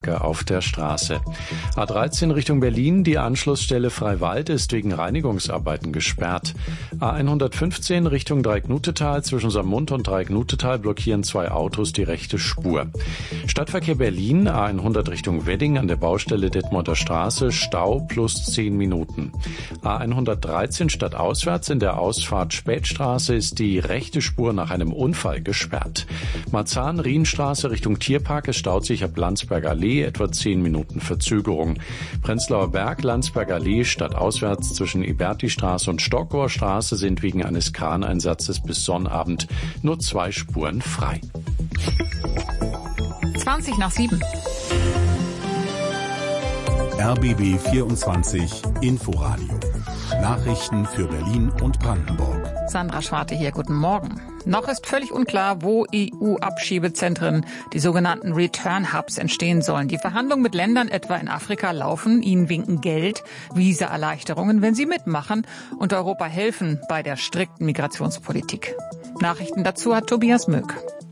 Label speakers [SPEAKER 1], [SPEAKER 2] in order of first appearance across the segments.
[SPEAKER 1] Strecke auf der Straße. A13 Richtung Berlin, die Anschlussstelle Freiwald ist wegen Reinigungsarbeiten gesperrt. A115 Richtung Dreiecknutetal, zwischen Saarmund und Dreiecknutetal blockieren 2 Autos die rechte Spur. Stadtverkehr Berlin, A100 Richtung Wedding an der Baustelle Detmolder Straße, Stau plus 10 Minuten. A113 stadtauswärts in der Ausfahrt Spätstraße ist die rechte Spur nach einem Unfall gesperrt. Marzahn-Rienstraße Richtung Tierpark, es staut sich ab Landsberger Allee, etwa 10 Minuten Verzögerung. Prenzlauer Berg, Landsberger Allee, stadtauswärts zwischen Eberti-Straße und Stockower Straße sind wegen eines Kraneinsatzes bis Sonnabend nur 2 Spuren frei.
[SPEAKER 2] 7:20.
[SPEAKER 3] RBB 24 Inforadio. Nachrichten für Berlin und Brandenburg.
[SPEAKER 2] Sandra Schwarte hier, guten Morgen. Noch ist völlig unklar, wo EU-Abschiebezentren, die sogenannten Return-Hubs, entstehen sollen. Die Verhandlungen mit Ländern etwa in Afrika laufen. Ihnen winken Geld, Visa-Erleichterungen, wenn sie mitmachen und Europa helfen bei der strikten Migrationspolitik. Nachrichten dazu hat Tobias Möck.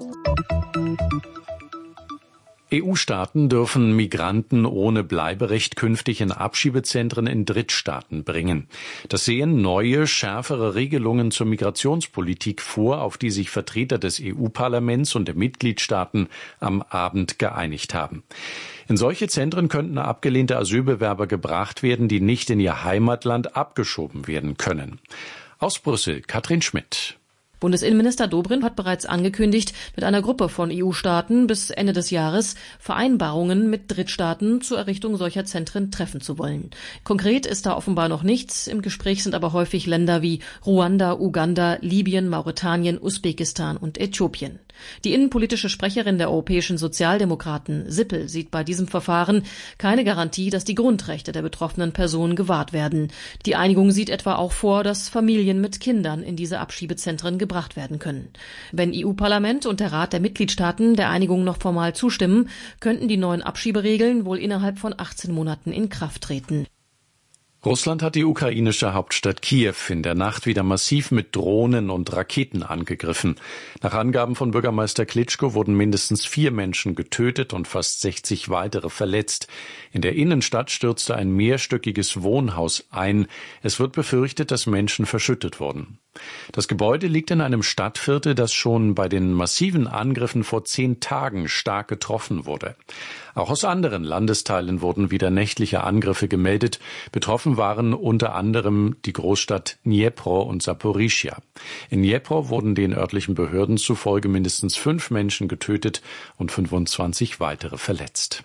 [SPEAKER 1] EU-Staaten dürfen Migranten ohne Bleiberecht künftig in Abschiebezentren in Drittstaaten bringen. Das sehen neue, schärfere Regelungen zur Migrationspolitik vor, auf die sich Vertreter des EU-Parlaments und der Mitgliedstaaten am Abend geeinigt haben. In solche Zentren könnten abgelehnte Asylbewerber gebracht werden, die nicht in ihr Heimatland abgeschoben werden können. Aus Brüssel, Katrin Schmidt.
[SPEAKER 4] Bundesinnenminister Dobrindt hat bereits angekündigt, mit einer Gruppe von EU-Staaten bis Ende des Jahres Vereinbarungen mit Drittstaaten zur Errichtung solcher Zentren treffen zu wollen. Konkret ist da offenbar noch nichts. Im Gespräch sind aber häufig Länder wie Ruanda, Uganda, Libyen, Mauretanien, Usbekistan und Äthiopien. Die innenpolitische Sprecherin der europäischen Sozialdemokraten, Sippel, sieht bei diesem Verfahren keine Garantie, dass die Grundrechte der betroffenen Personen gewahrt werden. Die Einigung sieht etwa auch vor, dass Familien mit Kindern in diese Abschiebezentren gebracht werden können. Wenn EU-Parlament und der Rat der Mitgliedstaaten der Einigung noch formal zustimmen, könnten die neuen Abschieberegeln wohl innerhalb von 18 Monaten in Kraft treten.
[SPEAKER 1] Russland hat die ukrainische Hauptstadt Kiew in der Nacht wieder massiv mit Drohnen und Raketen angegriffen. Nach Angaben von Bürgermeister Klitschko wurden mindestens 4 Menschen getötet und fast 60 weitere verletzt. In der Innenstadt stürzte ein mehrstöckiges Wohnhaus ein. Es wird befürchtet, dass Menschen verschüttet wurden. Das Gebäude liegt in einem Stadtviertel, das schon bei den massiven Angriffen vor 10 Tagen stark getroffen wurde. Auch aus anderen Landesteilen wurden wieder nächtliche Angriffe gemeldet. Betroffen waren unter anderem die Großstadt Dnipro und Saporischschja. In Dnipro wurden den örtlichen Behörden zufolge mindestens 5 Menschen getötet und 25 weitere verletzt.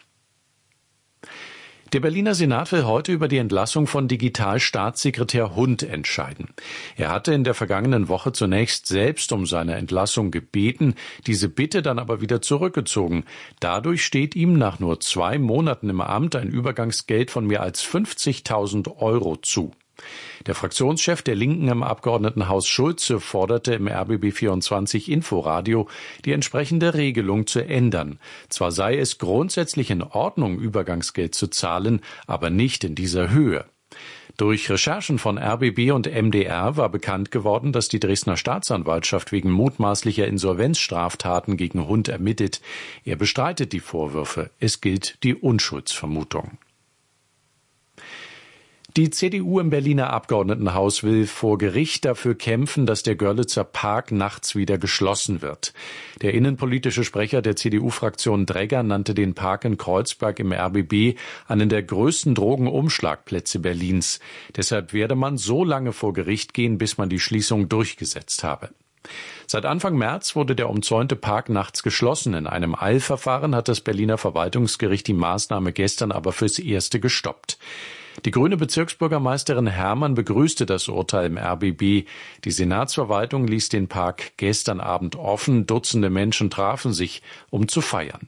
[SPEAKER 1] Der Berliner Senat will heute über die Entlassung von Digitalstaatssekretär Hund entscheiden. Er hatte in der vergangenen Woche zunächst selbst um seine Entlassung gebeten, diese Bitte dann aber wieder zurückgezogen. Dadurch steht ihm nach nur 2 Monaten im Amt ein Übergangsgeld von mehr als 50.000 € zu. Der Fraktionschef der Linken im Abgeordnetenhaus Schulze forderte im RBB 24 Inforadio, die entsprechende Regelung zu ändern. Zwar sei es grundsätzlich in Ordnung, Übergangsgeld zu zahlen, aber nicht in dieser Höhe. Durch Recherchen von RBB und MDR war bekannt geworden, dass die Dresdner Staatsanwaltschaft wegen mutmaßlicher Insolvenzstraftaten gegen Hund ermittelt. Er bestreitet die Vorwürfe. Es gilt die Unschuldsvermutung. Die CDU im Berliner Abgeordnetenhaus will vor Gericht dafür kämpfen, dass der Görlitzer Park nachts wieder geschlossen wird. Der innenpolitische Sprecher der CDU-Fraktion Dregger nannte den Park in Kreuzberg im RBB einen der größten Drogenumschlagplätze Berlins. Deshalb werde man so lange vor Gericht gehen, bis man die Schließung durchgesetzt habe. Seit Anfang März wurde der umzäunte Park nachts geschlossen. In einem Eilverfahren hat das Berliner Verwaltungsgericht die Maßnahme gestern aber fürs Erste gestoppt. Die grüne Bezirksbürgermeisterin Herrmann begrüßte das Urteil im RBB. Die Senatsverwaltung ließ den Park gestern Abend offen. Dutzende Menschen trafen sich, um zu feiern.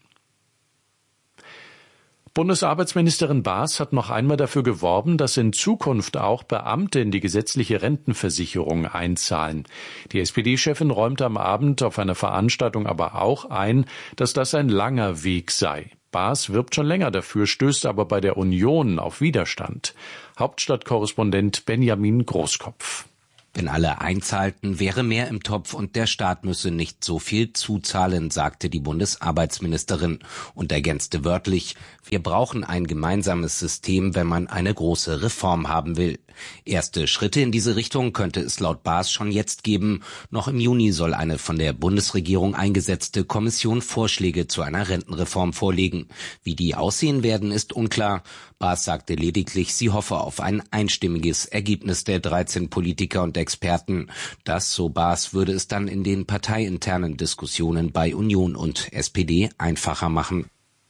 [SPEAKER 1] Bundesarbeitsministerin Baas hat noch einmal dafür geworben, dass in Zukunft auch Beamte in die gesetzliche Rentenversicherung einzahlen. Die SPD-Chefin räumte am Abend auf einer Veranstaltung aber auch ein, dass das ein langer Weg sei. Baas wirbt schon länger dafür, stößt aber bei der Union auf Widerstand. Hauptstadtkorrespondent Benjamin Großkopf.
[SPEAKER 5] Wenn alle einzahlten, wäre mehr im Topf und der Staat müsse nicht so viel zuzahlen, sagte die Bundesarbeitsministerin und ergänzte wörtlich: Wir brauchen ein gemeinsames System, wenn man eine große Reform haben will. Erste Schritte in diese Richtung könnte es laut Baas schon jetzt geben. Noch im Juni soll eine von der Bundesregierung eingesetzte Kommission Vorschläge zu einer Rentenreform vorlegen. Wie die aussehen werden, ist unklar. Baas sagte lediglich, sie hoffe auf ein einstimmiges Ergebnis der 13 Politiker und Experten. Das, so Baas, würde es dann in den parteiinternen Diskussionen bei Union und SPD einfacher machen.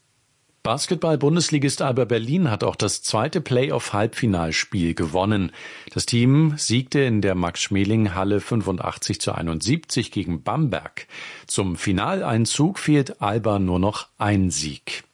[SPEAKER 1] Basketball-Bundesligist Alba Berlin hat auch das zweite Playoff-Halbfinalspiel gewonnen. Das Team siegte in der Max-Schmeling-Halle 85:71 gegen Bamberg. Zum Finaleinzug fehlt Alba nur noch ein Sieg.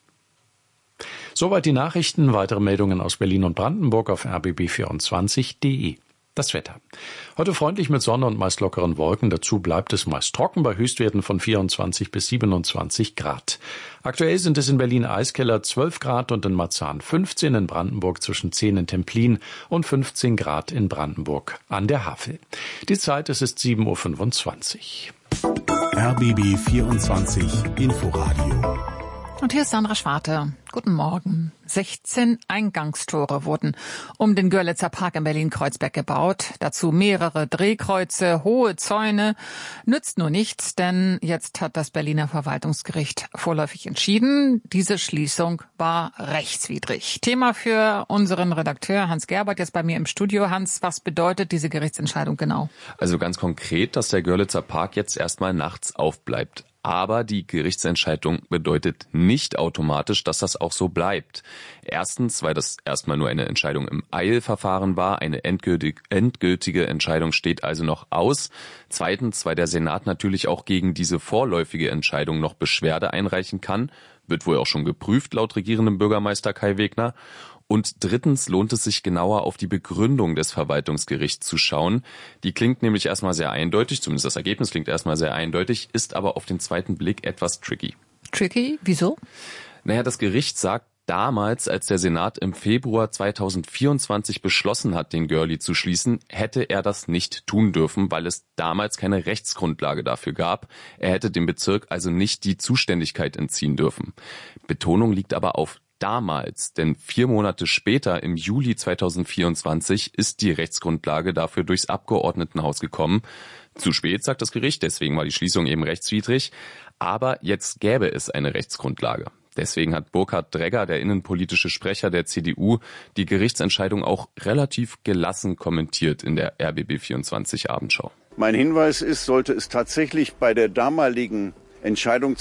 [SPEAKER 1] Soweit die Nachrichten. Weitere Meldungen aus Berlin und Brandenburg auf rbb24.de. Das Wetter. Heute freundlich mit Sonne und meist lockeren Wolken. Dazu bleibt es meist trocken bei Höchstwerten von 24 bis 27 Grad. Aktuell sind es in Berlin Eiskeller 12 Grad und in Marzahn 15, in Brandenburg zwischen 10 in Templin und 15 Grad in Brandenburg an der Havel. Die Zeit, es ist 7:25 Uhr.
[SPEAKER 3] RBB 24 Inforadio.
[SPEAKER 2] Und hier ist Sandra Schwarte. Guten Morgen. 16 Eingangstore wurden um den Görlitzer Park in Berlin-Kreuzberg gebaut. Dazu mehrere Drehkreuze, hohe Zäune. Nützt nur nichts, denn jetzt hat das Berliner Verwaltungsgericht vorläufig entschieden, diese Schließung war rechtswidrig. Thema für unseren Redakteur Hans Gerbert jetzt bei mir im Studio. Hans, was bedeutet diese Gerichtsentscheidung genau?
[SPEAKER 6] Also ganz konkret, dass der Görlitzer Park jetzt erstmal nachts aufbleibt. Aber die Gerichtsentscheidung bedeutet nicht automatisch, dass das auch so bleibt. Erstens, weil das erstmal nur eine Entscheidung im Eilverfahren war. Eine endgültige Entscheidung steht also noch aus. Zweitens, weil der Senat natürlich auch gegen diese vorläufige Entscheidung noch Beschwerde einreichen kann. Wird wohl auch schon geprüft, laut regierendem Bürgermeister Kai Wegner. Und drittens lohnt es sich genauer auf die Begründung des Verwaltungsgerichts zu schauen. Die klingt nämlich erstmal sehr eindeutig, zumindest das Ergebnis klingt erstmal sehr eindeutig, ist aber auf den zweiten Blick etwas tricky.
[SPEAKER 2] Tricky? Wieso?
[SPEAKER 6] Naja, das Gericht sagt, damals, als der Senat im Februar 2024 beschlossen hat, den Görli zu schließen, hätte er das nicht tun dürfen, weil es damals keine Rechtsgrundlage dafür gab. Er hätte dem Bezirk also nicht die Zuständigkeit entziehen dürfen. Betonung liegt aber auf damals, denn 4 Monate später, im Juli 2024, ist die Rechtsgrundlage dafür durchs Abgeordnetenhaus gekommen. Zu spät, sagt das Gericht, deswegen war die Schließung eben rechtswidrig. Aber jetzt gäbe es eine Rechtsgrundlage. Deswegen hat Burkhard Dregger, der innenpolitische Sprecher der CDU, die Gerichtsentscheidung auch relativ gelassen kommentiert in der RBB24 Abendschau.
[SPEAKER 7] Mein Hinweis ist, sollte es tatsächlich bei der damaligen Entscheidung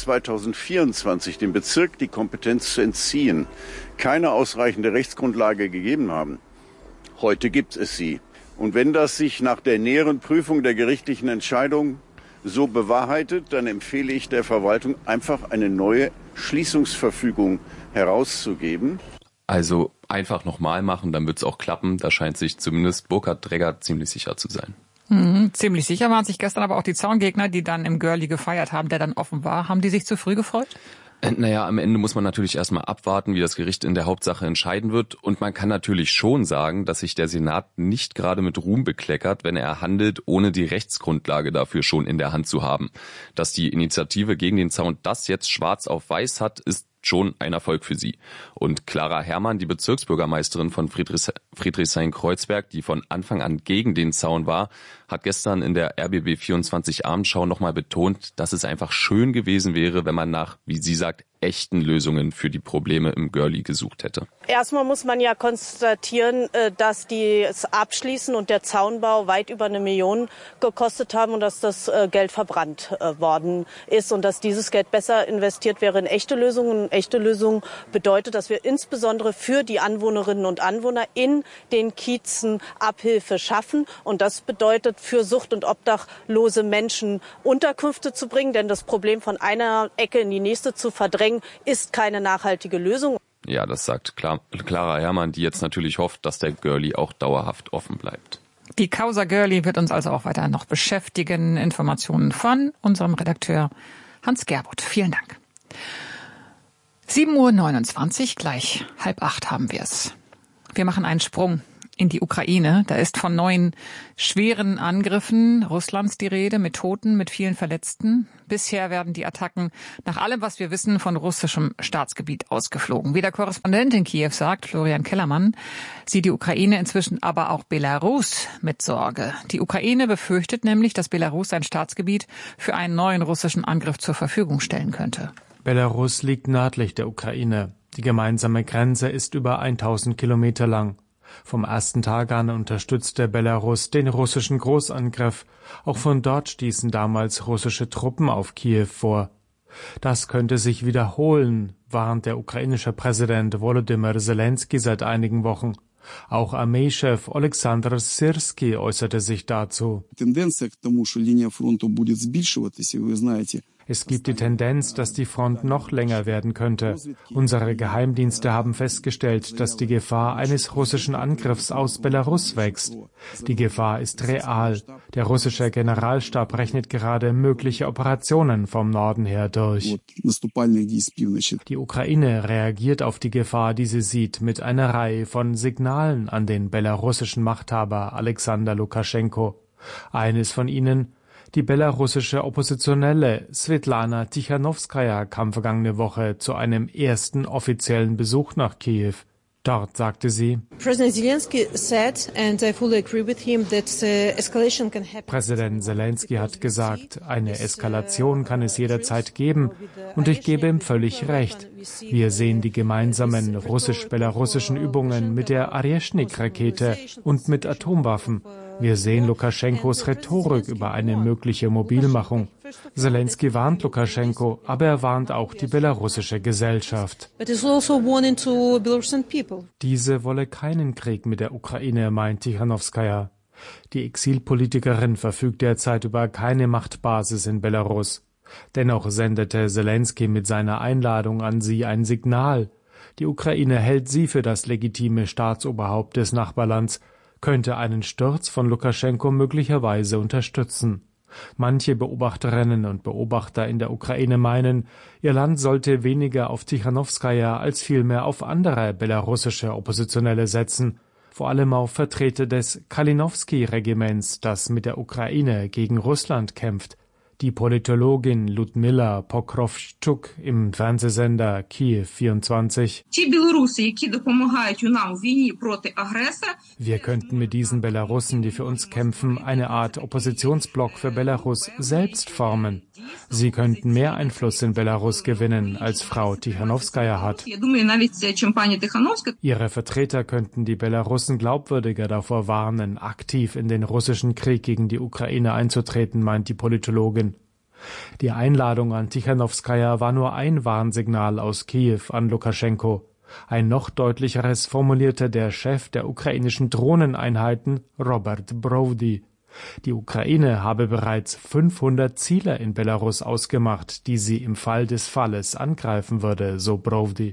[SPEAKER 7] 2024, dem Bezirk die Kompetenz zu entziehen, keine ausreichende Rechtsgrundlage gegeben haben. Heute gibt es sie. Und wenn das sich nach der näheren Prüfung der gerichtlichen Entscheidung so bewahrheitet, dann empfehle ich der Verwaltung einfach eine neue Schließungsverfügung herauszugeben.
[SPEAKER 6] Also einfach nochmal machen, dann wird es auch klappen. Da scheint sich zumindest Burkhard Dregger ziemlich sicher zu sein.
[SPEAKER 2] Ziemlich sicher waren sich gestern aber auch die Zaungegner, die dann im Görli gefeiert haben, der dann offen war. Haben die sich zu früh gefreut?
[SPEAKER 6] Naja, am Ende muss man natürlich erstmal abwarten, wie das Gericht in der Hauptsache entscheiden wird. Und man kann natürlich schon sagen, dass sich der Senat nicht gerade mit Ruhm bekleckert, wenn er handelt, ohne die Rechtsgrundlage dafür schon in der Hand zu haben. Dass die Initiative gegen den Zaun das jetzt schwarz auf weiß hat, ist schon ein Erfolg für sie. Und Clara Herrmann, die Bezirksbürgermeisterin von Friedrichshain-Kreuzberg, die von Anfang an gegen den Zaun war, hat gestern in der RBB24 Abendschau nochmal betont, dass es einfach schön gewesen wäre, wenn man nach, wie sie sagt, echten Lösungen für die Probleme im Görli gesucht hätte.
[SPEAKER 8] Erstmal muss man ja konstatieren, dass das Abschließen und der Zaunbau weit über 1 Million gekostet haben und dass das Geld verbrannt worden ist und dass dieses Geld besser investiert wäre in echte Lösungen. Und echte Lösung bedeutet, dass wir insbesondere für die Anwohnerinnen und Anwohner in den Kiezen Abhilfe schaffen. Und das bedeutet, für sucht- und obdachlose Menschen Unterkünfte zu bringen. Denn das Problem von einer Ecke in die nächste zu verdrängen, ist keine nachhaltige Lösung.
[SPEAKER 6] Ja, das sagt Clara Herrmann, die jetzt natürlich hofft, dass der Görli auch dauerhaft offen bleibt.
[SPEAKER 2] Die Causa Görli wird uns also auch weiter noch beschäftigen. Informationen von unserem Redakteur Hans Gerbert. Vielen Dank. 7:29 Uhr, gleich 7:30 haben wir es. Wir machen einen Sprung in die Ukraine. Da ist von neuen schweren Angriffen Russlands die Rede, mit Toten, mit vielen Verletzten. Bisher werden die Attacken nach allem, was wir wissen, von russischem Staatsgebiet ausgeflogen. Wie der Korrespondent in Kiew sagt, Florian Kellermann, sieht die Ukraine inzwischen aber auch Belarus mit Sorge. Die Ukraine befürchtet nämlich, dass Belarus sein Staatsgebiet für einen neuen russischen Angriff zur Verfügung stellen könnte.
[SPEAKER 9] Belarus liegt nördlich der Ukraine. Die gemeinsame Grenze ist über 1000 Kilometer lang. Vom ersten Tag an unterstützte Belarus den russischen Großangriff. Auch von dort stießen damals russische Truppen auf Kiew vor. Das könnte sich wiederholen, warnt der ukrainische Präsident Volodymyr Zelensky seit einigen Wochen. Auch Armeechef Oleksandr Syrski äußerte sich dazu. Es gibt die Tendenz, dass die Front noch länger werden könnte. Unsere Geheimdienste haben festgestellt, dass die Gefahr eines russischen Angriffs aus Belarus wächst. Die Gefahr ist real. Der russische Generalstab rechnet gerade mögliche Operationen vom Norden her durch. Die Ukraine reagiert auf die Gefahr, die sie sieht, mit einer Reihe von Signalen an den belarussischen Machthaber Alexander Lukaschenko. Eines von ihnen: Die belarussische Oppositionelle Svetlana Tichanowskaja kam vergangene Woche zu einem ersten offiziellen Besuch nach Kiew. Dort sagte sie: Präsident Zelensky hat gesagt, eine Eskalation kann es jederzeit geben, und ich gebe ihm völlig recht. Wir sehen die gemeinsamen russisch-belarussischen Übungen mit der Areschnik-Rakete und mit Atomwaffen. Wir sehen Lukaschenkos Rhetorik über eine mögliche Mobilmachung. Zelensky warnt Lukaschenko, aber er warnt auch die belarussische Gesellschaft. Diese wolle keinen Krieg mit der Ukraine, meint Tichanowskaja. Die Exilpolitikerin verfügt derzeit über keine Machtbasis in Belarus. Dennoch sendete Zelensky mit seiner Einladung an sie ein Signal. Die Ukraine hält sie für das legitime Staatsoberhaupt des Nachbarlands, könnte einen Sturz von Lukaschenko möglicherweise unterstützen. Manche Beobachterinnen und Beobachter in der Ukraine meinen, ihr Land sollte weniger auf Tichanowskaja als vielmehr auf andere belarussische Oppositionelle setzen, vor allem auf Vertreter des Kalinowski-Regiments, das mit der Ukraine gegen Russland kämpft. Die Politologin Ludmila Pokrovtschuk im Fernsehsender Kiew 24. Wir könnten mit diesen Belarussen, die für uns kämpfen, eine Art Oppositionsblock für Belarus selbst formen. Sie könnten mehr Einfluss in Belarus gewinnen, als Frau Tichanowskaja hat. Ihre Vertreter könnten die Belarussen glaubwürdiger davor warnen, aktiv in den russischen Krieg gegen die Ukraine einzutreten, meint die Politologin. Die Einladung an Tichanowskaja war nur ein Warnsignal aus Kiew an Lukaschenko. Ein noch deutlicheres formulierte der Chef der ukrainischen Drohneneinheiten, Robert Brody. Die Ukraine habe bereits 500 Ziele in Belarus ausgemacht, die sie im Fall des Falles angreifen würde, so Brody.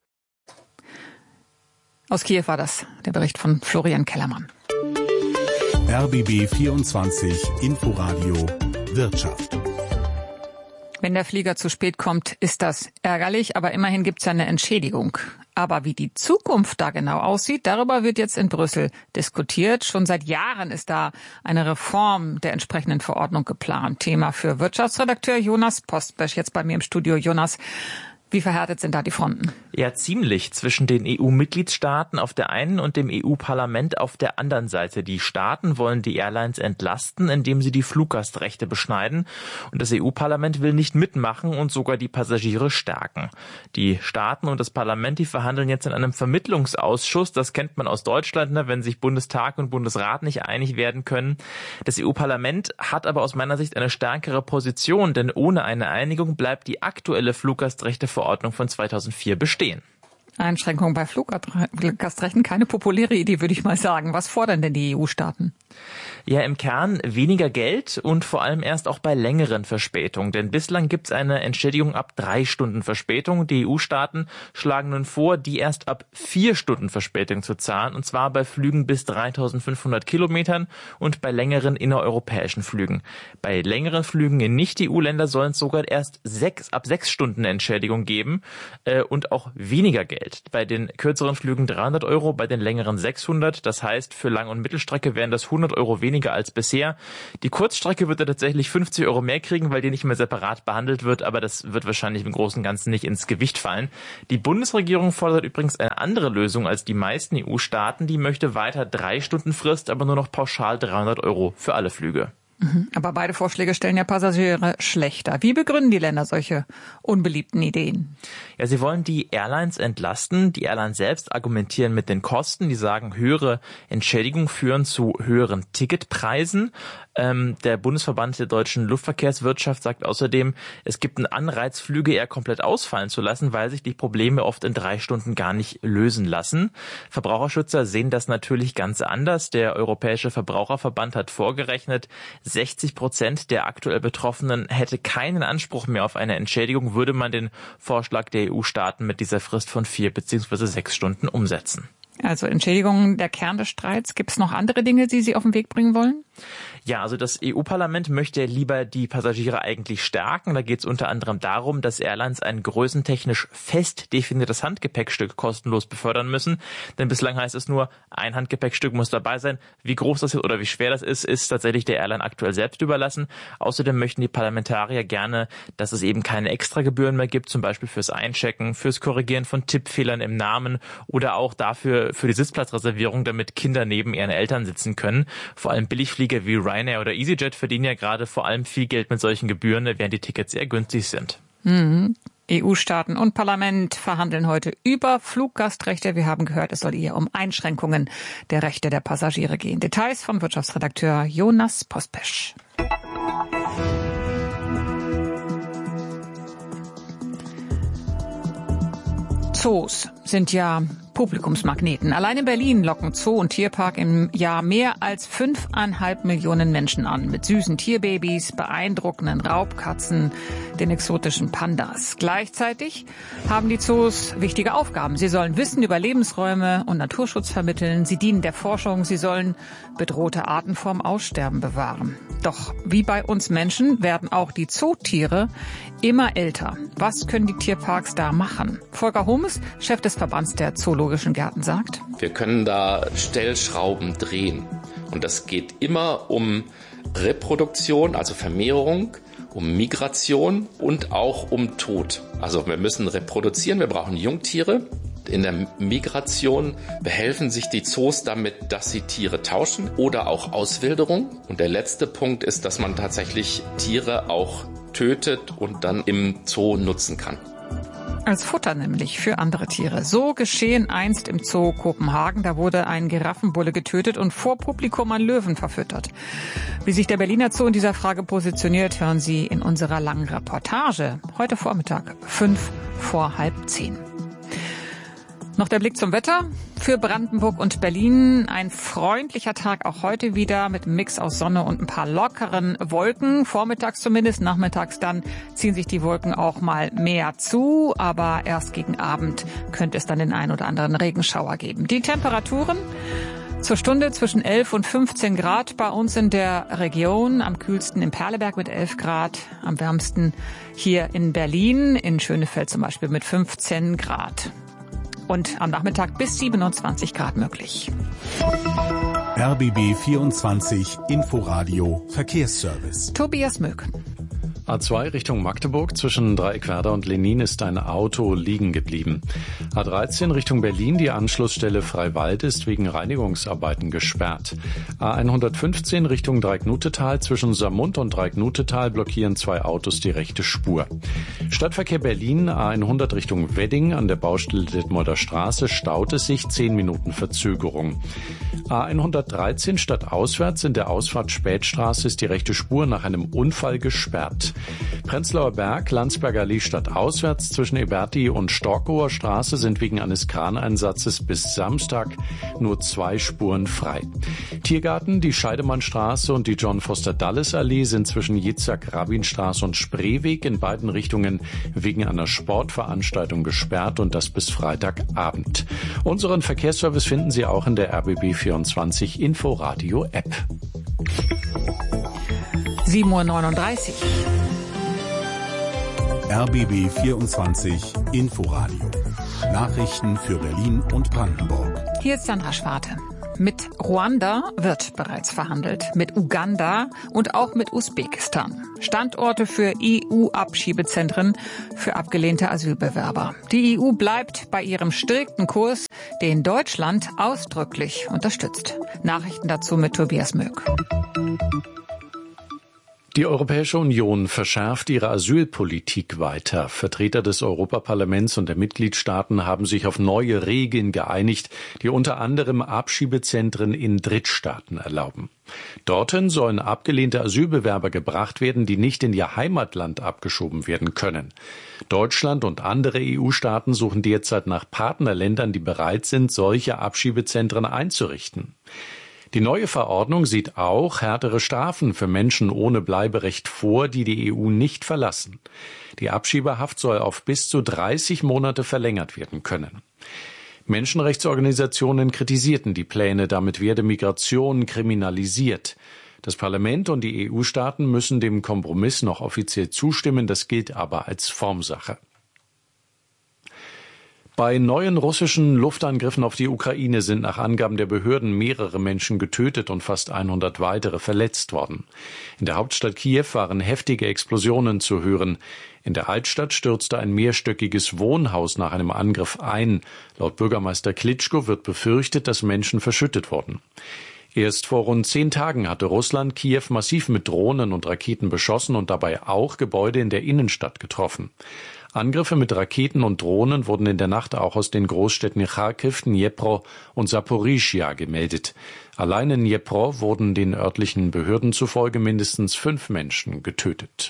[SPEAKER 2] Aus Kiew war das der Bericht von Florian Kellermann.
[SPEAKER 3] RBB 24 Inforadio Wirtschaft.
[SPEAKER 2] Wenn der Flieger zu spät kommt, ist das ärgerlich, aber immerhin gibt es ja eine Entschädigung. Aber wie die Zukunft da genau aussieht, darüber wird jetzt in Brüssel diskutiert. Schon seit Jahren ist da eine Reform der entsprechenden Verordnung geplant. Thema für Wirtschaftsredakteur Jonas Postbesch jetzt bei mir im Studio. Jonas, wie verhärtet sind da die Fronten?
[SPEAKER 10] Ja, ziemlich zwischen den EU-Mitgliedstaaten auf der einen und dem EU-Parlament auf der anderen Seite. Die Staaten wollen die Airlines entlasten, indem sie die Fluggastrechte beschneiden. Und das EU-Parlament will nicht mitmachen und sogar die Passagiere stärken. Die Staaten und das Parlament, die verhandeln jetzt in einem Vermittlungsausschuss. Das kennt man aus Deutschland, wenn sich Bundestag und Bundesrat nicht einig werden können. Das EU-Parlament hat aber aus meiner Sicht eine stärkere Position, denn ohne eine Einigung bleibt die aktuelle Fluggastrechteverordnung von 2004 bestehen.
[SPEAKER 2] Einschränkungen bei Fluggastrechten, keine populäre Idee, würde ich mal sagen. Was fordern denn die EU-Staaten?
[SPEAKER 10] Ja, im Kern weniger Geld und vor allem erst auch bei längeren Verspätungen. Denn bislang gibt's eine Entschädigung ab 3 Stunden Verspätung. Die EU-Staaten schlagen nun vor, die erst ab 4 Stunden Verspätung zu zahlen. Und zwar bei Flügen bis 3.500 Kilometern und bei längeren innereuropäischen Flügen. Bei längeren Flügen in Nicht-EU-Länder sollen es sogar erst ab 6 Stunden Entschädigung geben und auch weniger Geld. Geld. Bei den kürzeren Flügen 300 Euro, bei den längeren 600. Das heißt, für Lang- und Mittelstrecke wären das 100 Euro weniger als bisher. Die Kurzstrecke wird er tatsächlich 50 Euro mehr kriegen, weil die nicht mehr separat behandelt wird, aber das wird wahrscheinlich im Großen und Ganzen nicht ins Gewicht fallen. Die Bundesregierung fordert übrigens eine andere Lösung als die meisten EU-Staaten. Die möchte weiter 3 Stunden Frist, aber nur noch pauschal 300 Euro für alle Flüge.
[SPEAKER 2] Aber beide Vorschläge stellen ja Passagiere schlechter. Wie begründen die Länder solche unbeliebten Ideen?
[SPEAKER 10] Ja, sie wollen die Airlines entlasten. Die Airlines selbst argumentieren mit den Kosten. Die sagen, höhere Entschädigungen führen zu höheren Ticketpreisen. Der Bundesverband der deutschen Luftverkehrswirtschaft sagt außerdem, es gibt einen Anreiz, Flüge eher komplett ausfallen zu lassen, weil sich die Probleme oft in 3 Stunden gar nicht lösen lassen. Verbraucherschützer sehen das natürlich ganz anders. Der Europäische Verbraucherverband hat vorgerechnet, 60% der aktuell Betroffenen hätte keinen Anspruch mehr auf eine Entschädigung, würde man den Vorschlag der EU-Staaten mit dieser Frist von 4 bzw. 6 Stunden umsetzen.
[SPEAKER 2] Also Entschädigung der Kern des Streits. Gibt es noch andere Dinge, die Sie auf den Weg bringen wollen?
[SPEAKER 10] Ja, also das EU-Parlament möchte lieber die Passagiere eigentlich stärken. Da geht es unter anderem darum, dass Airlines ein größentechnisch fest definiertes Handgepäckstück kostenlos befördern müssen. Denn bislang heißt es nur, ein Handgepäckstück muss dabei sein. Wie groß das ist oder wie schwer das ist tatsächlich der Airline aktuell selbst überlassen. Außerdem möchten die Parlamentarier gerne, dass es eben keine Extragebühren mehr gibt, zum Beispiel fürs Einchecken, fürs Korrigieren von Tippfehlern im Namen oder auch dafür für die Sitzplatzreservierung, damit Kinder neben ihren Eltern sitzen können. Vor allem Billigflieger wie Ryanair oder EasyJet verdienen ja gerade vor allem viel Geld mit solchen Gebühren, während die Tickets sehr günstig sind.
[SPEAKER 2] EU-Staaten und Parlament verhandeln heute über Fluggastrechte. Wir haben gehört, es soll eher um Einschränkungen der Rechte der Passagiere gehen. Details von Wirtschaftsredakteur Jonas Pospesch. Zoos sind ja Publikumsmagneten. Allein in Berlin locken Zoo und Tierpark im Jahr mehr als 5,5 Millionen Menschen an. Mit süßen Tierbabys, beeindruckenden Raubkatzen, den exotischen Pandas. Gleichzeitig haben die Zoos wichtige Aufgaben. Sie sollen Wissen über Lebensräume und Naturschutz vermitteln. Sie dienen der Forschung. Sie sollen bedrohte Arten vorm Aussterben bewahren. Doch wie bei uns Menschen werden auch die Zootiere immer älter. Was können die Tierparks da machen? Volker Homes, Chef des Verbands der Zoologischen Gärten, sagt:
[SPEAKER 11] Wir können da Stellschrauben drehen. Und das geht immer um Reproduktion, also Vermehrung, um Migration und auch um Tod. Also wir müssen reproduzieren, wir brauchen Jungtiere. In der Migration behelfen sich die Zoos damit, dass sie Tiere tauschen oder auch Auswilderung. Und der letzte Punkt ist, dass man tatsächlich Tiere auch tötet und dann im Zoo nutzen kann.
[SPEAKER 2] Als Futter nämlich für andere Tiere. So geschehen einst im Zoo Kopenhagen. Da wurde ein Giraffenbulle getötet und vor Publikum an Löwen verfüttert. Wie sich der Berliner Zoo in dieser Frage positioniert, hören Sie in unserer langen Reportage. Heute Vormittag, 9:05. Noch der Blick zum Wetter. Für Brandenburg und Berlin ein freundlicher Tag auch heute wieder mit einem Mix aus Sonne und ein paar lockeren Wolken. Vormittags zumindest, nachmittags dann ziehen sich die Wolken auch mal mehr zu. Aber erst gegen Abend könnte es dann den ein oder anderen Regenschauer geben. Die Temperaturen zur Stunde zwischen 11 und 15 Grad bei uns in der Region. Am kühlsten in Perleberg mit 11 Grad. Am wärmsten hier in Berlin, in Schönefeld zum Beispiel mit 15 Grad. Und am Nachmittag bis 27 Grad möglich.
[SPEAKER 3] RBB 24 Inforadio Verkehrsservice.
[SPEAKER 2] Tobias Möck.
[SPEAKER 1] A2 Richtung Magdeburg zwischen Dreieckwerder und Lenin ist ein Auto liegen geblieben. A13 Richtung Berlin, die Anschlussstelle Freiwald ist wegen Reinigungsarbeiten gesperrt. A115 Richtung Dreiecknutetal zwischen Saarmund und Dreiecknutetal blockieren 2 Autos die rechte Spur. Stadtverkehr Berlin, A100 Richtung Wedding an der Baustelle Detmolder Straße staut es sich, 10 Minuten Verzögerung. A113 stadtauswärts in der Ausfahrt Spätstraße ist die rechte Spur nach einem Unfall gesperrt. Prenzlauer Berg, Landsberger Allee stadtauswärts zwischen Eberti und Storkower Straße sind wegen eines Kraneinsatzes bis Samstag nur 2 Spuren frei. Tiergarten, die Scheidemannstraße und die John Foster Dulles Allee sind zwischen Jitzak, Rabinstraße und Spreeweg in beiden Richtungen wegen einer Sportveranstaltung gesperrt und das bis Freitagabend. Unseren Verkehrsservice finden Sie auch in der RBB 24 Inforadio App.
[SPEAKER 2] 7:39 Uhr.
[SPEAKER 3] RBB 24 Inforadio. Nachrichten für Berlin und Brandenburg.
[SPEAKER 2] Hier ist Sandra Schwarte. Mit Ruanda wird bereits verhandelt, mit Uganda und auch mit Usbekistan. Standorte für EU-Abschiebezentren für abgelehnte Asylbewerber. Die EU bleibt bei ihrem strikten Kurs, den Deutschland ausdrücklich unterstützt. Nachrichten dazu mit Tobias Möck.
[SPEAKER 1] Die Europäische Union verschärft ihre Asylpolitik weiter. Vertreter des Europaparlaments und der Mitgliedstaaten haben sich auf neue Regeln geeinigt, die unter anderem Abschiebezentren in Drittstaaten erlauben. Dorthin sollen abgelehnte Asylbewerber gebracht werden, die nicht in ihr Heimatland abgeschoben werden können. Deutschland und andere EU-Staaten suchen derzeit nach Partnerländern, die bereit sind, solche Abschiebezentren einzurichten. Die neue Verordnung sieht auch härtere Strafen für Menschen ohne Bleiberecht vor, die die EU nicht verlassen. Die Abschiebehaft soll auf bis zu 30 Monate verlängert werden können. Menschenrechtsorganisationen kritisierten die Pläne, damit werde Migration kriminalisiert. Das Parlament und die EU-Staaten müssen dem Kompromiss noch offiziell zustimmen, das gilt aber als Formsache. Bei neuen russischen Luftangriffen auf die Ukraine sind nach Angaben der Behörden mehrere Menschen getötet und fast 100 weitere verletzt worden. In der Hauptstadt Kiew waren heftige Explosionen zu hören. In der Altstadt stürzte ein mehrstöckiges Wohnhaus nach einem Angriff ein. Laut Bürgermeister Klitschko wird befürchtet, dass Menschen verschüttet wurden. Erst vor rund 10 Tagen hatte Russland Kiew massiv mit Drohnen und Raketen beschossen und dabei auch Gebäude in der Innenstadt getroffen. Angriffe mit Raketen und Drohnen wurden in der Nacht auch aus den Großstädten Charkiw, Dnipro und Saporischschja gemeldet. Allein in Dnipro wurden den örtlichen Behörden zufolge mindestens 5 Menschen getötet.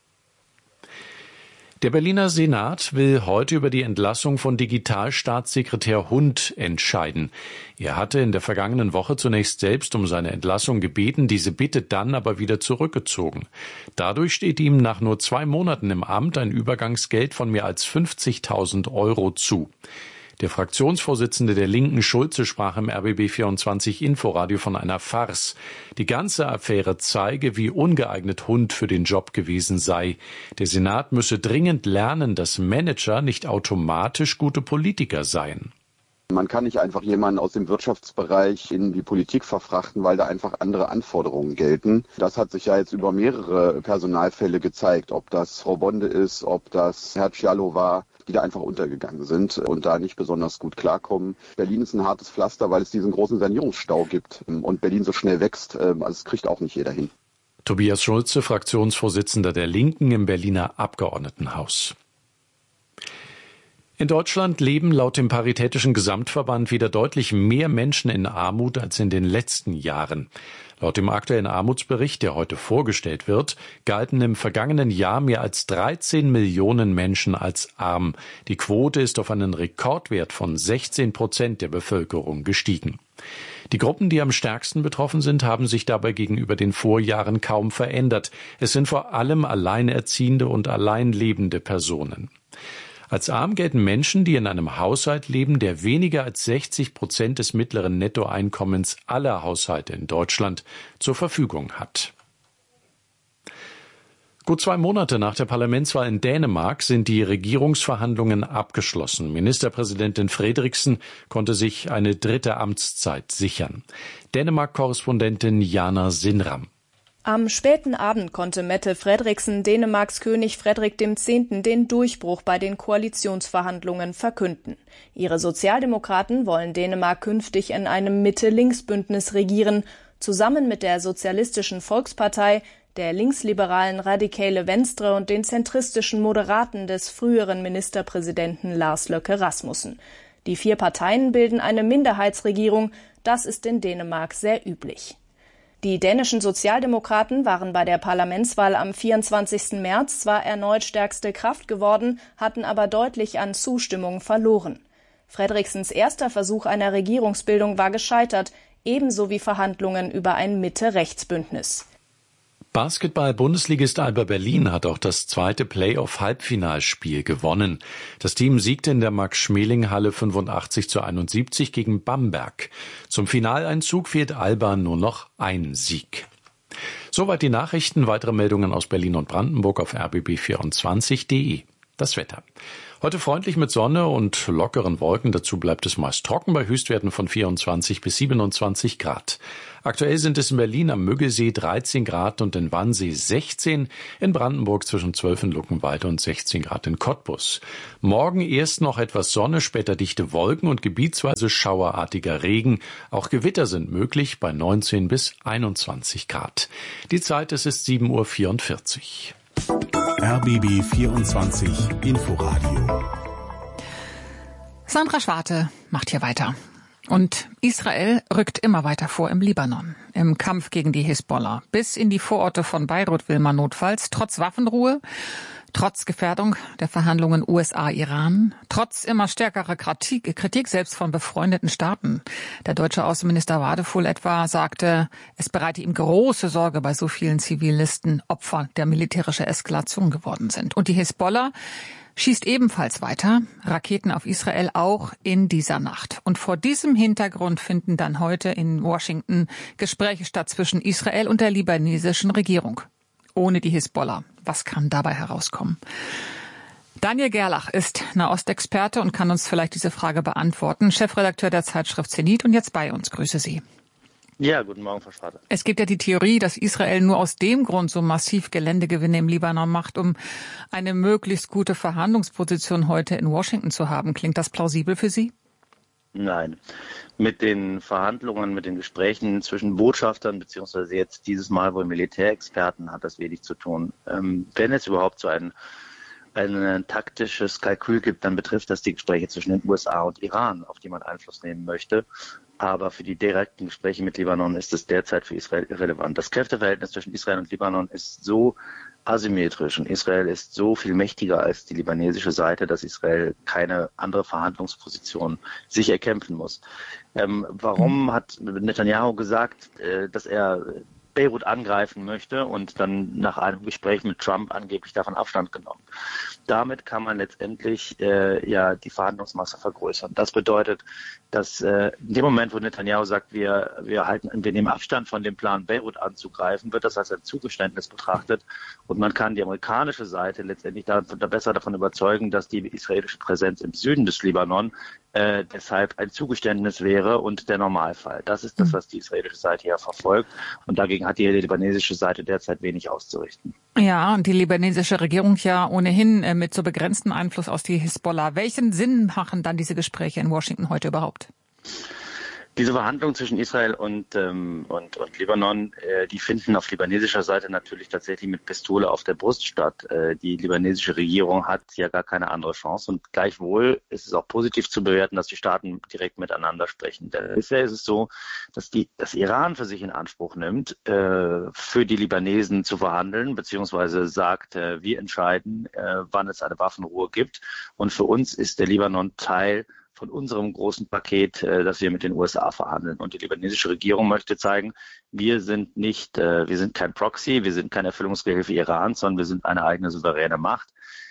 [SPEAKER 1] Der Berliner Senat will heute über die Entlassung von Digitalstaatssekretär Hund entscheiden. Er hatte in der vergangenen Woche zunächst selbst um seine Entlassung gebeten, diese Bitte dann aber wieder zurückgezogen. Dadurch steht ihm nach nur 2 Monaten im Amt ein Übergangsgeld von mehr als 50.000 € zu. Der Fraktionsvorsitzende der Linken Schulze sprach im RBB24 Inforadio von einer Farce. Die ganze Affäre zeige, wie ungeeignet Hund für den Job gewesen sei. Der Senat müsse dringend lernen, dass Manager nicht automatisch gute Politiker seien.
[SPEAKER 12] Man kann nicht einfach jemanden aus dem Wirtschaftsbereich in die Politik verfrachten, weil da einfach andere Anforderungen gelten. Das hat sich ja jetzt über mehrere Personalfälle gezeigt, ob das Frau Bonde ist, ob das Herr Cialo war, die da einfach untergegangen sind und da nicht besonders gut klarkommen. Berlin ist ein hartes Pflaster, weil es diesen großen Sanierungsstau gibt und Berlin so schnell wächst. Also es kriegt auch nicht jeder hin.
[SPEAKER 1] Tobias Schulze, Fraktionsvorsitzender der Linken im Berliner Abgeordnetenhaus. In Deutschland leben laut dem Paritätischen Gesamtverband wieder deutlich mehr Menschen in Armut als in den letzten Jahren. Laut dem aktuellen Armutsbericht, der heute vorgestellt wird, galten im vergangenen Jahr mehr als 13 Millionen Menschen als arm. Die Quote ist auf einen Rekordwert von 16% der Bevölkerung gestiegen. Die Gruppen, die am stärksten betroffen sind, haben sich dabei gegenüber den Vorjahren kaum verändert. Es sind vor allem alleinerziehende und alleinlebende Personen. Als arm gelten Menschen, die in einem Haushalt leben, der weniger als 60% des mittleren Nettoeinkommens aller Haushalte in Deutschland zur Verfügung hat. Gut 2 Monate nach der Parlamentswahl in Dänemark sind die Regierungsverhandlungen abgeschlossen. Ministerpräsidentin Frederiksen konnte sich eine 3. Amtszeit sichern. Dänemark-Korrespondentin Jana Sinram.
[SPEAKER 13] Am späten Abend konnte Mette Frederiksen Dänemarks König Frederik X. den Durchbruch bei den Koalitionsverhandlungen verkünden. Ihre Sozialdemokraten wollen Dänemark künftig in einem Mitte-Links-Bündnis regieren, zusammen mit der Sozialistischen Volkspartei, der linksliberalen Radikale Venstre und den zentristischen Moderaten des früheren Ministerpräsidenten Lars Løkke Rasmussen. Die 4 Parteien bilden eine Minderheitsregierung, das ist in Dänemark sehr üblich. Die dänischen Sozialdemokraten waren bei der Parlamentswahl am 24. März zwar erneut stärkste Kraft geworden, hatten aber deutlich an Zustimmung verloren. Frederiksens erster Versuch einer Regierungsbildung war gescheitert, ebenso wie Verhandlungen über ein Mitte-Rechts-Bündnis.
[SPEAKER 1] Basketball-Bundesligist Alba Berlin hat auch das 2. Playoff-Halbfinalspiel gewonnen. Das Team siegte in der Max-Schmeling-Halle 85:71 gegen Bamberg. Zum Finaleinzug fehlt Alba nur noch ein Sieg. Soweit die Nachrichten. Weitere Meldungen aus Berlin und Brandenburg auf rbb24.de. Das Wetter. Heute freundlich mit Sonne und lockeren Wolken. Dazu bleibt es meist trocken bei Höchstwerten von 24 bis 27 Grad. Aktuell sind es in Berlin am Müggesee 13 Grad und in Wannsee 16, in Brandenburg zwischen 12 in Luckenwalde und 16 Grad in Cottbus. Morgen erst noch etwas Sonne, später dichte Wolken und gebietsweise schauerartiger Regen. Auch Gewitter sind möglich bei 19 bis 21 Grad. Die Zeit, es ist 7:44 Uhr.
[SPEAKER 3] RBB 24 Inforadio.
[SPEAKER 2] Sandra Schwarte macht hier weiter. Und Israel rückt immer weiter vor im Libanon, im Kampf gegen die Hisbollah. Bis in die Vororte von Beirut will man notfalls, trotz Waffenruhe, trotz Gefährdung der Verhandlungen USA-Iran, trotz immer stärkerer Kritik selbst von befreundeten Staaten. Der deutsche Außenminister Wadefuhl etwa sagte, es bereite ihm große Sorge bei so vielen Zivilisten Opfer der militärischen Eskalation geworden sind. Und die Hisbollah schießt ebenfalls weiter Raketen auf Israel, auch in dieser Nacht. Und vor diesem Hintergrund finden dann heute in Washington Gespräche statt zwischen Israel und der libanesischen Regierung. Ohne die Hisbollah. Was kann dabei herauskommen? Daniel Gerlach ist Nahostexperte und kann uns vielleicht diese Frage beantworten. Chefredakteur der Zeitschrift Zenit und jetzt bei uns. Grüße Sie.
[SPEAKER 14] Ja, guten Morgen, Frau Schwarte.
[SPEAKER 2] Es gibt ja die Theorie, dass Israel nur aus dem Grund so massiv Geländegewinne im Libanon macht, um eine möglichst gute Verhandlungsposition heute in Washington zu haben. Klingt das plausibel für Sie?
[SPEAKER 14] Nein. Mit den Verhandlungen, mit den Gesprächen zwischen Botschaftern, beziehungsweise jetzt dieses Mal wohl Militärexperten, hat das wenig zu tun. Wenn es überhaupt so ein taktisches Kalkül gibt, dann betrifft das die Gespräche zwischen den USA und Iran, auf die man Einfluss nehmen möchte. Aber für die direkten Gespräche mit Libanon ist es derzeit für Israel irrelevant. Das Kräfteverhältnis zwischen Israel und Libanon ist so asymmetrisch und Israel ist so viel mächtiger als die libanesische Seite, dass Israel keine andere Verhandlungsposition sich erkämpfen muss. Warum hat Netanyahu gesagt, dass er Beirut angreifen möchte und dann nach einem Gespräch mit Trump angeblich davon Abstand genommen? Damit kann man letztendlich die Verhandlungsmasse vergrößern. Das bedeutet, dass in dem Moment, wo Netanyahu sagt, wir nehmen Abstand von dem Plan, Beirut anzugreifen, wird das als ein Zugeständnis betrachtet und man kann die amerikanische Seite letztendlich besser davon überzeugen, dass die israelische Präsenz im Süden des Libanon deshalb ein Zugeständnis wäre und der Normalfall. Das ist das, was die israelische Seite ja verfolgt und dagegen hat die libanesische Seite derzeit wenig auszurichten.
[SPEAKER 2] Ja, und die libanesische Regierung ja ohnehin mit so begrenztem Einfluss aus die Hisbollah. Welchen Sinn machen dann diese Gespräche in Washington heute überhaupt?
[SPEAKER 14] Diese Verhandlungen zwischen Israel und Libanon, die finden auf libanesischer Seite natürlich tatsächlich mit Pistole auf der Brust statt. Die libanesische Regierung hat ja gar keine andere Chance und gleichwohl ist es auch positiv zu bewerten, dass die Staaten direkt miteinander sprechen. Denn bisher ist es so, dass das Iran für sich in Anspruch nimmt, für die Libanesen zu verhandeln, beziehungsweise sagt, wir entscheiden, wann es eine Waffenruhe gibt. Und für uns ist der Libanon Teil von unserem großen Paket, das wir mit den USA verhandeln. Und die libanesische Regierung möchte zeigen, wir sind kein Proxy, wir sind keine Erfüllungsgehilfe Irans, sondern wir sind eine eigene souveräne Macht.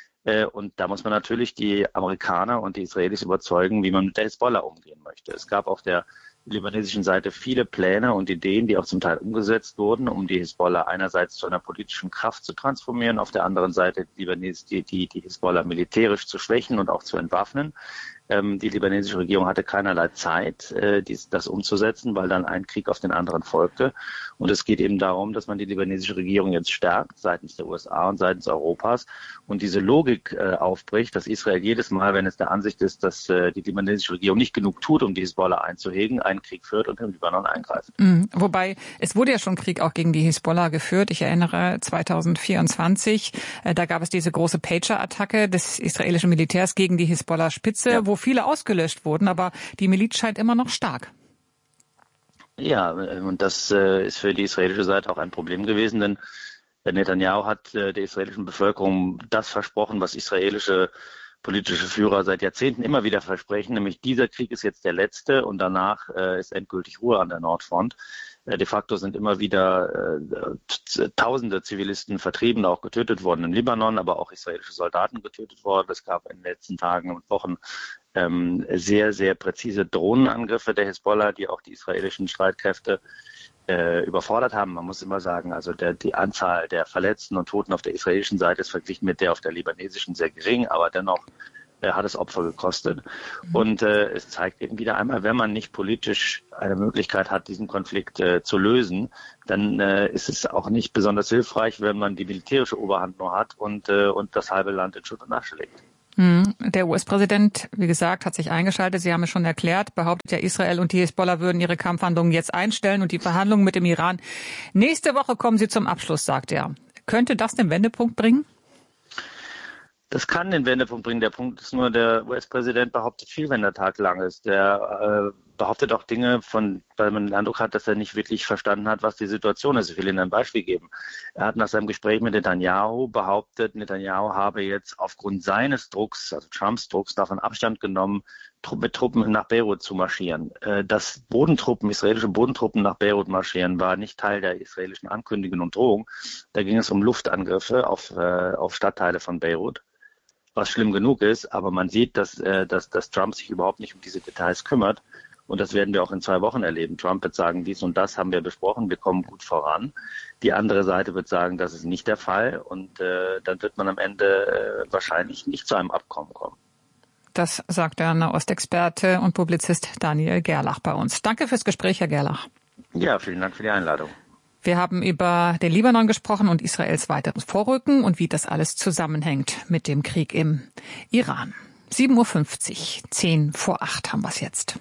[SPEAKER 14] Und da muss man natürlich die Amerikaner und die Israelis überzeugen, wie man mit der Hisbollah umgehen möchte. Es gab auf der libanesischen Seite viele Pläne und Ideen, die auch zum Teil umgesetzt wurden, um die Hisbollah einerseits zu einer politischen Kraft zu transformieren, auf der anderen Seite die Hisbollah militärisch zu schwächen und auch zu entwaffnen. Die libanesische Regierung hatte keinerlei Zeit, das umzusetzen, weil dann ein Krieg auf den anderen folgte. Und es geht eben darum, dass man die libanesische Regierung jetzt stärkt, seitens der USA und seitens Europas, und diese Logik aufbricht, dass Israel jedes Mal, wenn es der Ansicht ist, dass die libanesische Regierung nicht genug tut, um die Hisbollah einzuhegen, einen Krieg führt und im Libanon eingreift.
[SPEAKER 2] Wobei, es wurde ja schon Krieg auch gegen die Hisbollah geführt. Ich erinnere, 2024, da gab es diese große Pager-Attacke des israelischen Militärs gegen die Hisbollah-Spitze, wo viele ausgelöscht wurden, aber die Miliz scheint immer noch stark.
[SPEAKER 14] Ja, und das ist für die israelische Seite auch ein Problem gewesen, denn Netanyahu hat der israelischen Bevölkerung das versprochen, was israelische politische Führer seit Jahrzehnten immer wieder versprechen, nämlich dieser Krieg ist jetzt der letzte und danach ist endgültig Ruhe an der Nordfront. De facto sind immer wieder tausende Zivilisten vertrieben, auch getötet worden im Libanon, aber auch israelische Soldaten getötet worden. Es gab in den letzten Tagen und Wochen sehr, sehr präzise Drohnenangriffe der Hisbollah, die auch die israelischen Streitkräfte überfordert haben. Man muss immer sagen, also die Anzahl der Verletzten und Toten auf der israelischen Seite ist verglichen mit der auf der libanesischen sehr gering, aber dennoch hat es Opfer gekostet. Und es zeigt eben wieder einmal, wenn man nicht politisch eine Möglichkeit hat, diesen Konflikt zu lösen, dann ist es auch nicht besonders hilfreich, wenn man die militärische Oberhand nur hat und das halbe Land in Schutt und Asche legt.
[SPEAKER 2] Der US-Präsident, wie gesagt, hat sich eingeschaltet. Sie haben es schon erklärt, behauptet ja, Israel und die Hisbollah würden ihre Kampfhandlungen jetzt einstellen und die Verhandlungen mit dem Iran. Nächste Woche kommen sie zum Abschluss, sagt er. Könnte das den Wendepunkt bringen?
[SPEAKER 14] Das kann den Wendepunkt bringen. Der Punkt ist nur, der US-Präsident behauptet viel, wenn der Tag lang ist. Der behauptet auch Dinge, weil man den Eindruck hat, dass er nicht wirklich verstanden hat, was die Situation ist. Ich will Ihnen ein Beispiel geben. Er hat nach seinem Gespräch mit Netanyahu behauptet, Netanyahu habe jetzt aufgrund seines Drucks, also Trumps Drucks, davon Abstand genommen, mit Truppen nach Beirut zu marschieren. Dass israelische Bodentruppen nach Beirut marschieren, war nicht Teil der israelischen Ankündigung und Drohung. Da ging es um Luftangriffe auf Stadtteile von Beirut, was schlimm genug ist, aber man sieht, dass Trump sich überhaupt nicht um diese Details kümmert. Und das werden wir auch in 2 Wochen erleben. Trump wird sagen, dies und das haben wir besprochen, wir kommen gut voran. Die andere Seite wird sagen, das ist nicht der Fall. Und dann wird man am Ende wahrscheinlich nicht zu einem Abkommen kommen.
[SPEAKER 2] Das sagt der Nahostexperte und Publizist Daniel Gerlach bei uns. Danke fürs Gespräch, Herr Gerlach.
[SPEAKER 14] Ja, vielen Dank für die Einladung.
[SPEAKER 2] Wir haben über den Libanon gesprochen und Israels weiteres Vorrücken und wie das alles zusammenhängt mit dem Krieg im Iran. 7:50 Uhr, 7:50 haben wir es jetzt.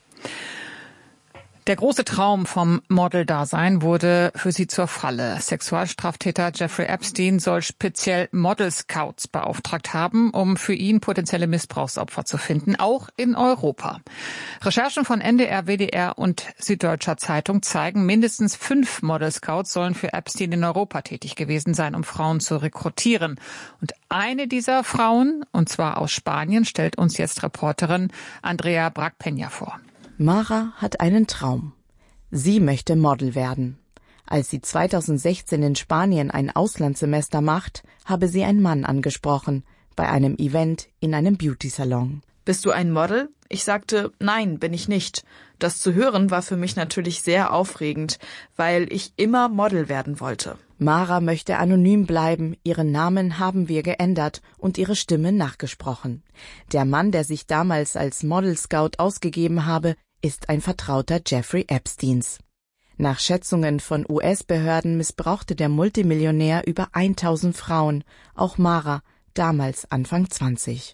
[SPEAKER 2] Der große Traum vom Model-Dasein wurde für sie zur Falle. Sexualstraftäter Jeffrey Epstein soll speziell Model-Scouts beauftragt haben, um für ihn potenzielle Missbrauchsopfer zu finden, auch in Europa. Recherchen von NDR, WDR und Süddeutscher Zeitung zeigen, mindestens 5 Model-Scouts sollen für Epstein in Europa tätig gewesen sein, um Frauen zu rekrutieren. Und eine dieser Frauen, und zwar aus Spanien, stellt uns jetzt Reporterin Andrea Brack-Peña vor.
[SPEAKER 15] Mara hat einen Traum. Sie möchte Model werden. Als sie 2016 in Spanien ein Auslandssemester macht, habe sie einen Mann angesprochen, bei einem Event in einem Beauty-Salon.
[SPEAKER 16] Bist du ein Model? Ich sagte, nein, bin ich nicht. Das zu hören war für mich natürlich sehr aufregend, weil ich immer Model werden wollte.
[SPEAKER 15] Mara möchte anonym bleiben, ihren Namen haben wir geändert und ihre Stimme nachgesprochen. Der Mann, der sich damals als Model-Scout ausgegeben habe, ist ein Vertrauter Jeffrey Epsteins. Nach Schätzungen von US-Behörden missbrauchte der Multimillionär über 1000 Frauen, auch Mara, damals Anfang 20.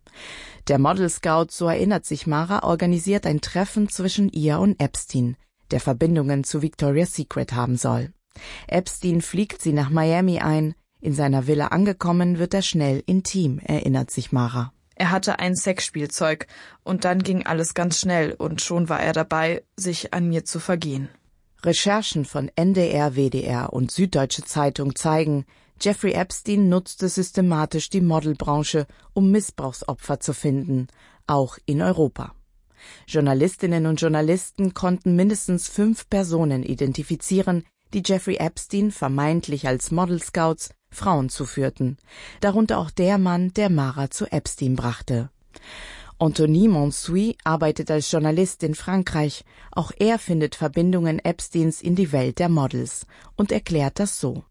[SPEAKER 15] Der Model-Scout, so erinnert sich Mara, organisiert ein Treffen zwischen ihr und Epstein, der Verbindungen zu Victoria's Secret haben soll. Epstein fliegt sie nach Miami ein. In seiner Villa angekommen, wird er schnell intim, erinnert sich Mara.
[SPEAKER 16] Er hatte ein Sexspielzeug und dann ging alles ganz schnell und schon war er dabei, sich an mir zu vergehen.
[SPEAKER 15] Recherchen von NDR, WDR und Süddeutsche Zeitung zeigen, Jeffrey Epstein nutzte systematisch die Modelbranche, um Missbrauchsopfer zu finden, auch in Europa. Journalistinnen und Journalisten konnten mindestens 5 Personen identifizieren, die Jeffrey Epstein vermeintlich als Model-Scouts Frauen zuführten, darunter auch der Mann, der Mara zu Epstein brachte. Anthony Monsuy arbeitet als Journalist in Frankreich. Auch er findet Verbindungen Epsteins in die Welt der Models und erklärt das so.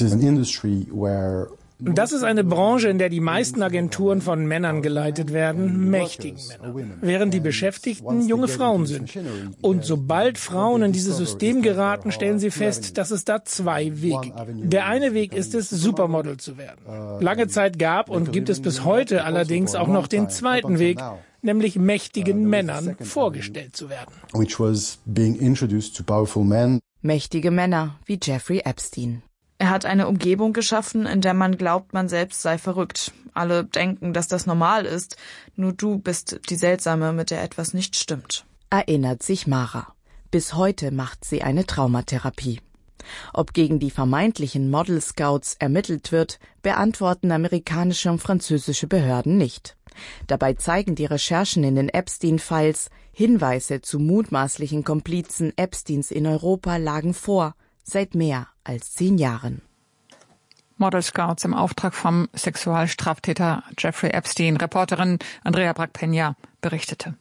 [SPEAKER 17] Das ist eine Branche, in der die meisten Agenturen von Männern geleitet werden, mächtigen Männern, während die Beschäftigten junge Frauen sind. Und sobald Frauen in dieses System geraten, stellen sie fest, dass es da 2 Wege gibt. Der eine Weg ist es, Supermodel zu werden. Lange Zeit gab und gibt es bis heute allerdings auch noch den zweiten Weg, nämlich mächtigen Männern vorgestellt zu werden.
[SPEAKER 15] Mächtige Männer wie Jeffrey Epstein.
[SPEAKER 16] Er hat eine Umgebung geschaffen, in der man glaubt, man selbst sei verrückt. Alle denken, dass das normal ist. Nur du bist die Seltsame, mit der etwas nicht stimmt.
[SPEAKER 15] Erinnert sich Mara. Bis heute macht sie eine Traumatherapie. Ob gegen die vermeintlichen Model-Scouts ermittelt wird, beantworten amerikanische und französische Behörden nicht. Dabei zeigen die Recherchen in den Epstein-Files, Hinweise zu mutmaßlichen Komplizen Epsteins in Europa lagen vor, seit mehr als 10 Jahren.
[SPEAKER 2] Model Scouts im Auftrag vom Sexualstraftäter Jeffrey Epstein. Reporterin Andrea Brack-Peña berichtete.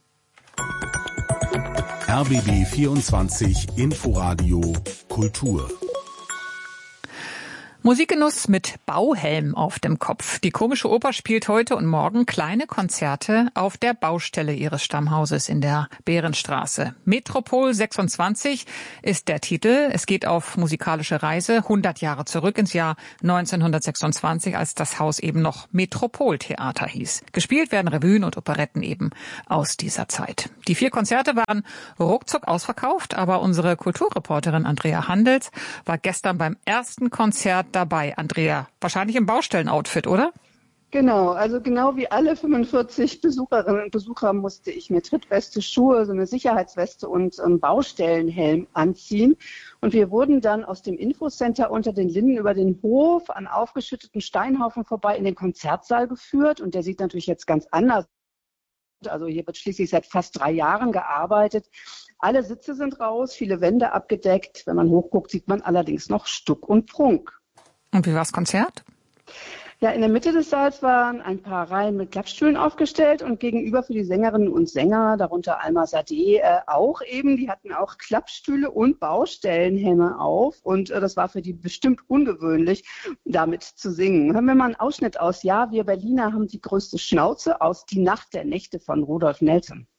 [SPEAKER 3] RBB 24 Inforadio Kultur.
[SPEAKER 2] Musikgenuss mit Bauhelm auf dem Kopf. Die Komische Oper spielt heute und morgen kleine Konzerte auf der Baustelle ihres Stammhauses in der Bärenstraße. Metropol 26 ist der Titel. Es geht auf musikalische Reise 100 Jahre zurück ins Jahr 1926, als das Haus eben noch Metropoltheater hieß. Gespielt werden Revuen und Operetten eben aus dieser Zeit. Die 4 Konzerte waren ruckzuck ausverkauft, aber unsere Kulturreporterin Andrea Handels war gestern beim ersten Konzert dabei. Andrea, wahrscheinlich im Baustellenoutfit, oder?
[SPEAKER 18] Genau, also genau wie alle 45 Besucherinnen und Besucher musste ich mir Trittweste, Schuhe, so eine Sicherheitsweste und Baustellenhelm anziehen. Und wir wurden dann aus dem Infocenter unter den Linden über den Hof an aufgeschütteten Steinhaufen vorbei in den Konzertsaal geführt. Und der sieht natürlich jetzt ganz anders. Also hier wird schließlich seit fast 3 Jahren gearbeitet. Alle Sitze sind raus, viele Wände abgedeckt. Wenn man hochguckt, sieht man allerdings noch Stuck und Prunk.
[SPEAKER 2] Und wie war das Konzert?
[SPEAKER 18] Ja, in der Mitte des Saals waren ein paar Reihen mit Klappstühlen aufgestellt und gegenüber für die Sängerinnen und Sänger, darunter Alma Sadeh, auch eben. Die hatten auch Klappstühle und Baustellenhelme auf und das war für die bestimmt ungewöhnlich, damit zu singen. Hören wir mal einen Ausschnitt aus Ja, wir Berliner haben die größte Schnauze aus Die Nacht der Nächte von Rudolf Nelson.